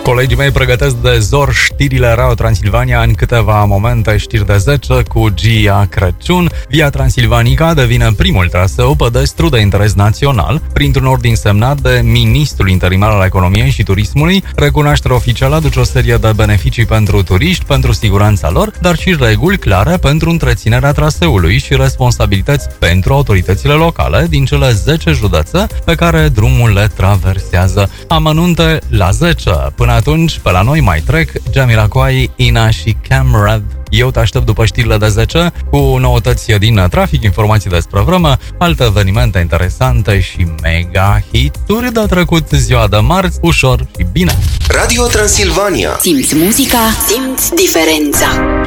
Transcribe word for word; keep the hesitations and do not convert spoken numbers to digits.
Colegii mei pregătesc de zor știrile Radio Transilvania în câteva momente, știri de zece cu Gia Crăciun. Via Transilvanica devine primul traseu pedestru de interes național, printr-un ordin semnat de Ministrul Interimar al Economiei și Turismului. Recunoașterea oficială aduce o serie de beneficii pentru turiști, pentru siguranța lor, dar și reguli clare pentru întreținerea traseului și responsabilități pentru autoritățile locale din cele zece județe pe care drumul le traversează. Amănunte la zece. Până atunci, pe la noi mai trec Jamiroquai, Ina și Camrad. Eu te aștept după știrile de zece cu noutăți din trafic, informații despre vreme, alte evenimente interesante și mega hituri de trecut ziua de marți, ușor și bine. Radio Transilvania. Simți muzica, simți diferența.